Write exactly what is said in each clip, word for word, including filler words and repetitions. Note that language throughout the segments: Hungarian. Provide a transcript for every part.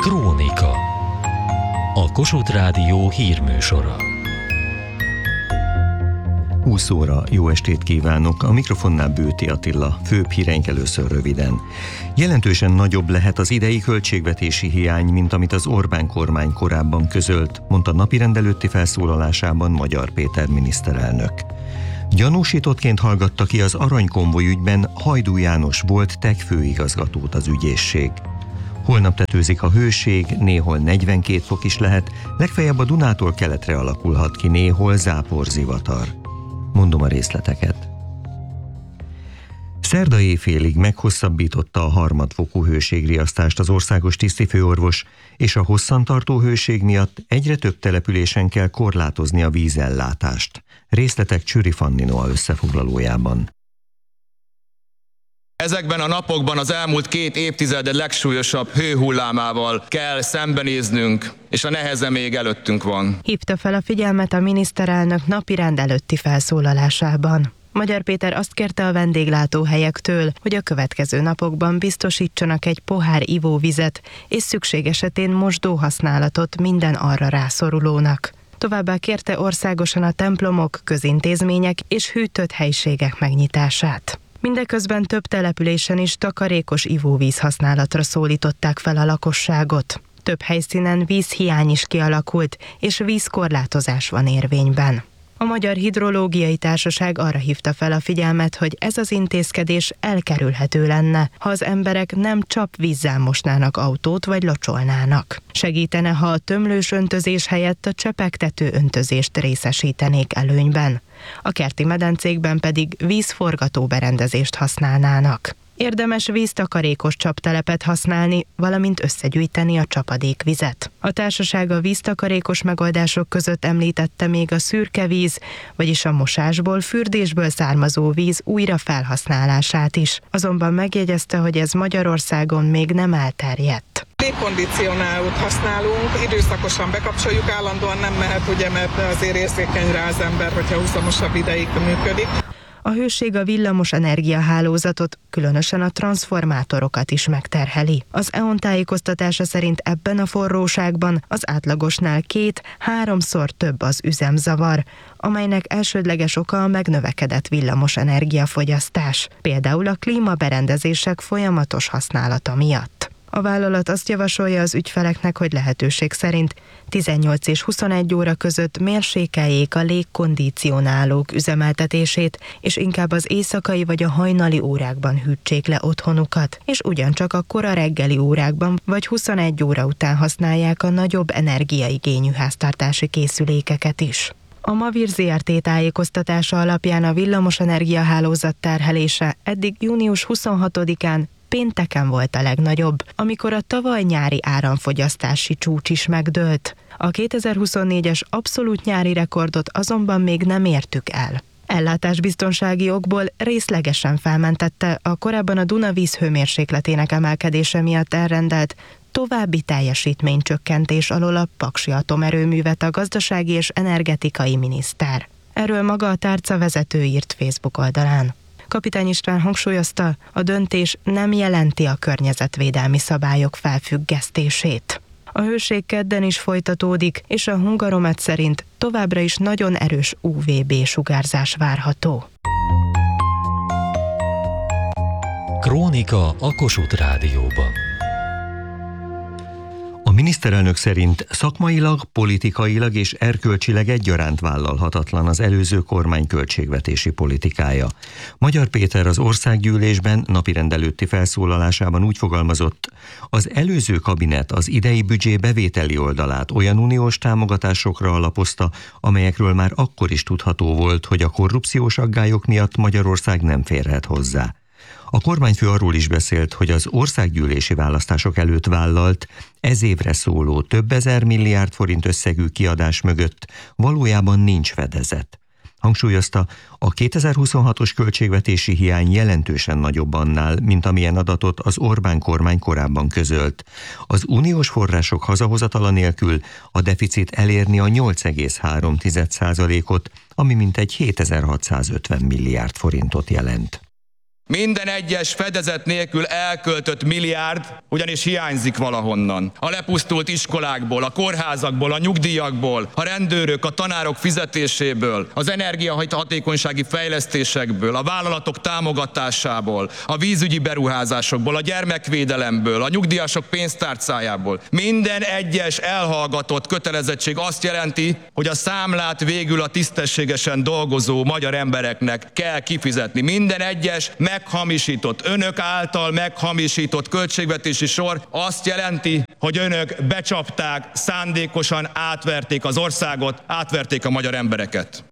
Krónika. A Kossuth Rádió hírműsora. húsz óra, jó estét kívánok! A mikrofonnál Bőti Attila, főbb híreink először röviden. Jelentősen nagyobb lehet az idei költségvetési hiány, mint amit az Orbán kormány korábban közölt, mondta napirend előtti felszólalásában Magyar Péter miniszterelnök. Gyanúsítottként hallgatta ki az aranykonvoj ügyben Hajdú János volt té e ká főigazgatót az ügyészség. Holnap tetőzik a hőség, néhol negyvenkét fok is lehet, legfeljebb a Dunától keletre alakulhat ki néhol záporzivatar. Mondom a részleteket. Szerda éjfélig meghosszabbította a harmadfokú hőségriasztást az országos tisztifőorvos, és a hosszantartó hőség miatt egyre több településen kell korlátozni a vízellátást. Részletek Csüri Fanni Noa összefoglalójában. Ezekben a napokban az elmúlt két évtized legsúlyosabb hőhullámával kell szembenéznünk, és a neheze még előttünk van. Hívta fel a figyelmet a miniszterelnök napirend előtti felszólalásában. Magyar Péter azt kérte a vendéglátóhelyektől, hogy a következő napokban biztosítsanak egy pohár ivóvizet, és szükség esetén mosdóhasználatot minden arra rászorulónak. Továbbá kérte országosan a templomok, közintézmények és hűtött helyiségek megnyitását. Mindeközben több településen is takarékos ivóvíz használatra szólították fel a lakosságot. Több helyszínen vízhiány is kialakult, és vízkorlátozás van érvényben. A Magyar Hidrológiai Társaság arra hívta fel a figyelmet, hogy ez az intézkedés elkerülhető lenne, ha az emberek nem csapvízzel mosnának autót vagy locsolnának. Segítene, ha a tömlős öntözés helyett a csepegtető öntözést részesítenék előnyben. A kerti medencékben pedig vízforgató berendezést használnának. Érdemes víztakarékos csaptelepet használni, valamint összegyűjteni a csapadékvizet. A társaság a víztakarékos megoldások között említette még a szürke víz, vagyis a mosásból, fürdésből származó víz újra felhasználását is. Azonban megjegyezte, hogy ez Magyarországon még nem elterjedt. Légkondicionálót használunk, időszakosan bekapcsoljuk, állandóan nem mehet, ugye, mert azért érzékeny rá az ember, hogyha húzamosabb ideig működik. A hőség a villamos energiahálózatot, különösen a transzformátorokat is megterheli. Az é o en tájékoztatása szerint ebben a forróságban az átlagosnál két-háromszor több az üzemzavar, amelynek elsődleges oka a megnövekedett villamos energiafogyasztás, például a klímaberendezések folyamatos használata miatt. A vállalat azt javasolja az ügyfeleknek, hogy lehetőség szerint tizennyolc és huszonegy óra között mérsékeljék a légkondicionálók üzemeltetését, és inkább az éjszakai vagy a hajnali órákban hűtsék le otthonukat, és ugyancsak a kora reggeli órákban vagy huszonegy óra után használják a nagyobb energiaigényű háztartási készülékeket is. A Mavir zé er té tájékoztatása alapján a villamosenergia hálózat terhelése eddig június huszonhatodikán pénteken volt a legnagyobb, amikor a tavaly nyári áramfogyasztási csúcs is megdőlt. A kétezer-huszonnégyes abszolút nyári rekordot azonban még nem értük el. Ellátásbiztonsági okból részlegesen felmentette a korábban a Duna vízhőmérsékletének emelkedése miatt elrendelt további teljesítménycsökkentés alól a Paksi atomerőművet a gazdasági és energetikai miniszter. Erről maga a tárca vezető írt Facebook oldalán. Kapitány István hangsúlyozta, a döntés nem jelenti a környezetvédelmi szabályok felfüggesztését. A hőség kedden is folytatódik, és a Hungaromet szerint továbbra is nagyon erős u vé bé sugárzás várható. Krónika a Kossuth Rádióban. A miniszterelnök szerint szakmailag, politikailag és erkölcsileg egyaránt vállalhatatlan az előző kormány költségvetési politikája. Magyar Péter az országgyűlésben napirend előtti felszólalásában úgy fogalmazott, az előző kabinet az idei büdzsé bevételi oldalát olyan uniós támogatásokra alapozta, amelyekről már akkor is tudható volt, hogy a korrupciós aggályok miatt Magyarország nem férhet hozzá. A kormányfő arról is beszélt, hogy az országgyűlési választások előtt vállalt, ez évre szóló több ezer milliárd forint összegű kiadás mögött valójában nincs fedezet. Hangsúlyozta, a kétezer-huszonhatos költségvetési hiány jelentősen nagyobb annál, mint amilyen adatot az Orbán kormány korábban közölt. Az uniós források hazahozatala nélkül a deficit elérni a nyolc egész három százalékot, ami mintegy hétezer-hatszázötven milliárd forintot jelent. Minden egyes fedezet nélkül elköltött milliárd ugyanis hiányzik valahonnan. A lepusztult iskolákból, a kórházakból, a nyugdíjakból, a rendőrök, a tanárok fizetéséből, az energiahatékonysági fejlesztésekből, a vállalatok támogatásából, a vízügyi beruházásokból, a gyermekvédelemből, a nyugdíjasok pénztárcájából. Minden egyes elhallgatott kötelezettség azt jelenti, hogy a számlát végül a tisztességesen dolgozó magyar embereknek kell kifizetni. Minden egyes meghamisított, önök által meghamisított költségvetési sor azt jelenti, hogy önök becsapták, szándékosan átverték az országot, átverték a magyar embereket.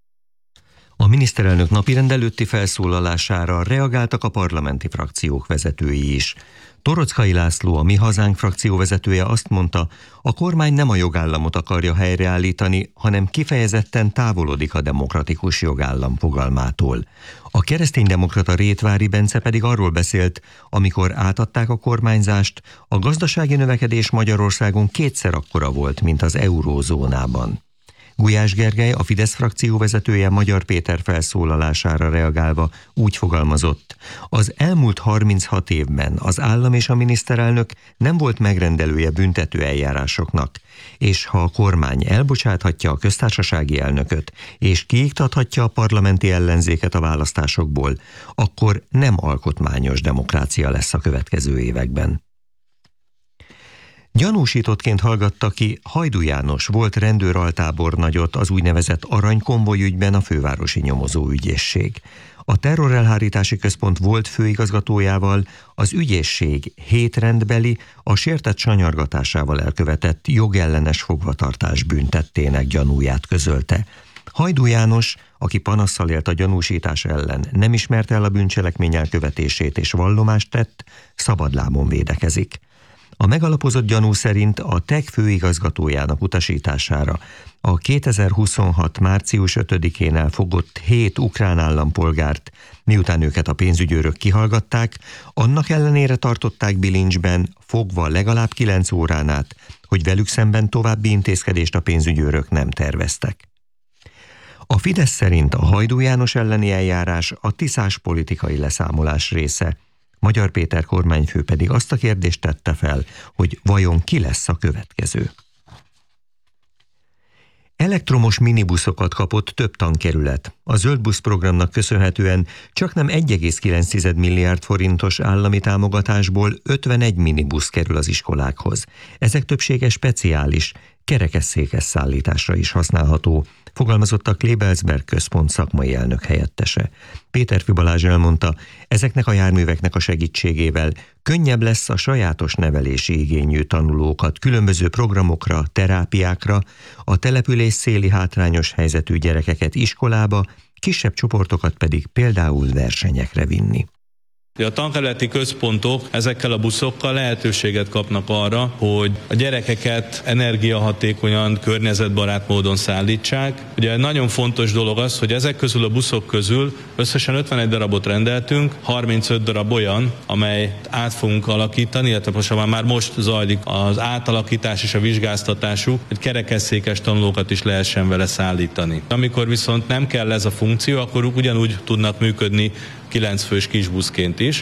A miniszterelnök napirend előtti felszólalására reagáltak a parlamenti frakciók vezetői is. Toroczkai László, a Mi Hazánk frakcióvezetője azt mondta, a kormány nem a jogállamot akarja helyreállítani, hanem kifejezetten távolodik a demokratikus jogállam fogalmától. A kereszténydemokrata Rétvári Bence pedig arról beszélt, amikor átadták a kormányzást, a gazdasági növekedés Magyarországon kétszer akkora volt, mint az eurózónában. Gulyás Gergely, a Fidesz frakció vezetője Magyar Péter felszólalására reagálva úgy fogalmazott, az elmúlt harminchat évben az állam és a miniszterelnök nem volt megrendelője büntető eljárásoknak, és ha a kormány elbocsáthatja a köztársasági elnököt, és kiiktathatja a parlamenti ellenzéket a választásokból, akkor nem alkotmányos demokrácia lesz a következő években. Gyanúsítottként hallgatta ki Hajdú János volt rendőraltábornagyot az úgynevezett aranykonvoj ügyben a fővárosi nyomozóügyészség. A terrorelhárítási központ volt főigazgatójával az ügyészség hét rendbeli, a sértett sanyargatásával elkövetett jogellenes fogvatartás bűntettének gyanúját közölte. Hajdú János, aki panasszal élt a gyanúsítás ellen, nem ismerte el a bűncselekmény elkövetését és vallomást tett, szabadlábon védekezik. A megalapozott gyanú szerint a té e ká főigazgatójának utasítására a kétezer-huszonhat. március ötödikén elfogott hét ukrán állampolgárt, miután őket a pénzügyőrök kihallgatták, annak ellenére tartották bilincsben, fogva legalább kilenc órán át, hogy velük szemben további intézkedést a pénzügyőrök nem terveztek. A Fidesz szerint a Hajdú János elleni eljárás a tiszás politikai leszámolás része. Magyar Péter kormányfő pedig azt a kérdést tette fel, hogy vajon ki lesz a következő. Elektromos minibuszokat kapott több tankerület. A Zöldbusz programnak köszönhetően csaknem egy egész kilenc milliárd forintos állami támogatásból ötvenegy minibusz kerül az iskolákhoz. Ezek többsége speciális, kerekesszékes szállításra is használható, fogalmazott a Klebelsberg központ szakmai elnök helyettese. Péterfi Balázs elmondta, ezeknek a járműveknek a segítségével könnyebb lesz a sajátos nevelési igényű tanulókat különböző programokra, terápiákra, a település széli hátrányos helyzetű gyerekeket iskolába, kisebb csoportokat pedig például versenyekre vinni. A tankerületi központok ezekkel a buszokkal lehetőséget kapnak arra, hogy a gyerekeket energiahatékonyan, környezetbarát módon szállítsák. Ugye nagyon fontos dolog az, hogy ezek közül a buszok közül összesen ötvenegy darabot rendeltünk, harmincöt darab olyan, amely át fogunk alakítani, illetve most már most zajlik az átalakítás és a vizsgáztatásuk, hogy kerekesszékes tanulókat is lehessen vele szállítani. Amikor viszont nem kell ez a funkció, akkor ugyanúgy tudnak működni kilenc fős kisbuszként is.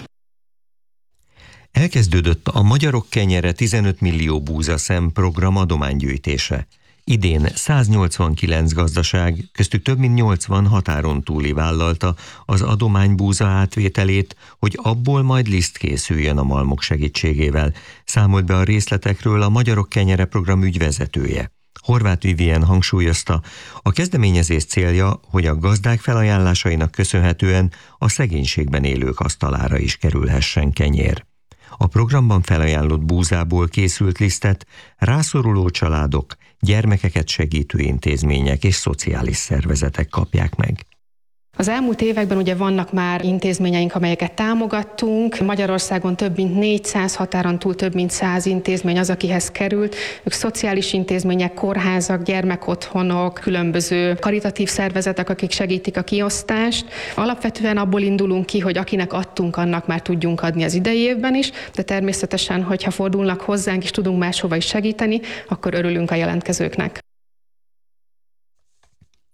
Elkezdődött a Magyarok Kenyere tizenöt millió búzaszem program adománygyűjtése. Idén száznyolcvankilenc gazdaság, köztük több mint nyolcvan határon túli vállalta az adománybúza átvételét, hogy abból majd liszt készüljön a malmok segítségével, számolt be a részletekről a Magyarok Kenyere program ügyvezetője. Horváth Vivien hangsúlyozta, a kezdeményezés célja, hogy a gazdák felajánlásainak köszönhetően a szegénységben élők asztalára is kerülhessen kenyér. A programban felajánlott búzából készült lisztet rászoruló családok, gyermekeket segítő intézmények és szociális szervezetek kapják meg. Az elmúlt években ugye vannak már intézményeink, amelyeket támogattunk. Magyarországon több mint négyszáz, határon túl több mint száz intézmény az, akihez került. Ők szociális intézmények, kórházak, gyermekotthonok, különböző karitatív szervezetek, akik segítik a kiosztást. Alapvetően abból indulunk ki, hogy akinek adtunk, annak már tudjunk adni az idei évben is, de természetesen, hogyha fordulnak hozzánk és tudunk máshova is segíteni, akkor örülünk a jelentkezőknek.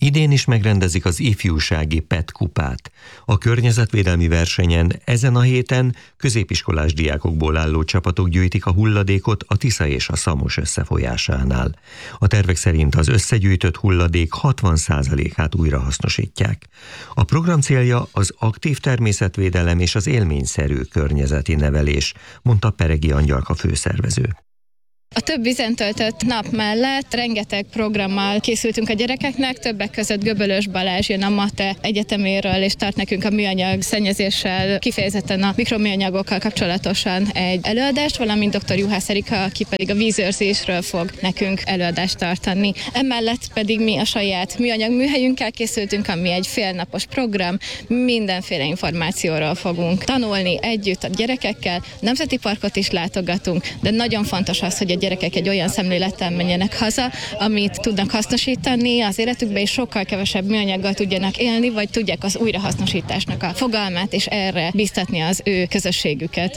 Idén is megrendezik az ifjúsági pé é té kupát. A környezetvédelmi versenyen ezen a héten középiskolás diákokból álló csapatok gyűjtik a hulladékot a Tisza és a Szamos összefolyásánál. A tervek szerint az összegyűjtött hulladék hatvan százalékát újrahasznosítják. A program célja az aktív természetvédelem és az élményszerű környezeti nevelés, mondta Peregi Angyalka főszervező. A több vízen töltött nap mellett rengeteg programmal készültünk a gyerekeknek, többek között Göbölös Balázs jön a MATE egyeteméről, és tart nekünk a műanyag szennyezéssel, kifejezetten a mikroműanyagokkal kapcsolatosan egy előadást, valamint dr. Juhász Erika, aki pedig a vízőrzésről fog nekünk előadást tartani. Emellett pedig mi a saját műanyag műhelyünkkel készültünk, ami egy félnapos program, mindenféle információról fogunk tanulni együtt a gyerekekkel, Nemzeti Parkot is látogatunk, de nagyon fontos az, hogy a gyerekek egy olyan szemlélettel menjenek haza, amit tudnak hasznosítani az életükbe, és sokkal kevesebb műanyaggal tudjanak élni, vagy tudják az újrahasznosításnak a fogalmát, és erre biztatni az ő közösségüket.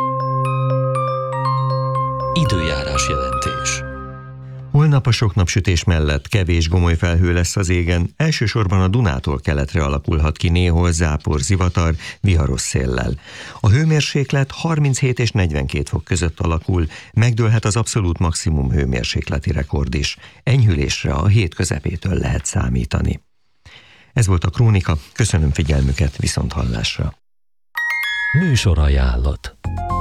Időjárás jelentés. Holnap a sok napsütés mellett kevés gomoly felhő lesz az égen, elsősorban a Dunától keletre alakulhat ki néhol zápor, zivatar, viharos széllel. A hőmérséklet harminchét és negyvenkét fok között alakul, megdőlhet az abszolút maximum hőmérsékleti rekord is. Enyhülésre a hét közepétől lehet számítani. Ez volt a Krónika, köszönöm figyelmüket, viszonthallásra. Műsorajánlat.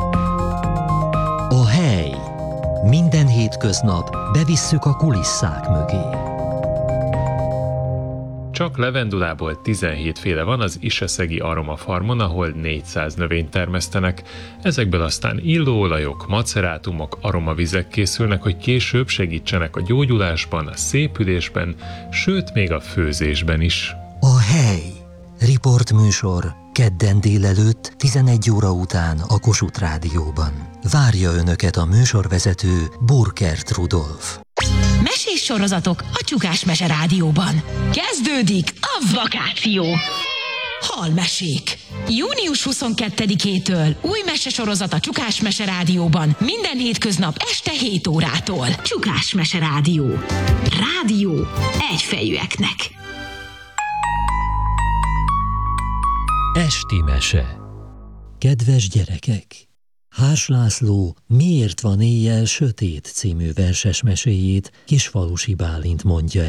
A hely. Minden hétköznap bevisszük a kulisszák mögé. Csak levendulából tizenhét féle van az Iseszegi Aromafarmon, ahol négyszáz növényt termesztenek. Ezekből aztán illóolajok, macerátumok, aromavizek készülnek, hogy később segítsenek a gyógyulásban, a szépülésben, sőt még a főzésben is. A hely. Riportműsor kedden délelőtt tizenegy óra után a Kossuth Rádióban. Várja Önöket a műsorvezető Burkert Rudolf. Mesés sorozatok a Csukás Mese Rádióban. Kezdődik a vakáció. Halmesék. június huszonkettedikétől új mesesorozat a Csukás Mese Rádióban minden hétköznap este hét órától. Csukás Mese Rádió. Rádió egyfejűeknek. Esti mese. Kedves gyerekek! Hárs László Miért van éjjel sötét című verses meséjét Kisfalusi Bálint mondja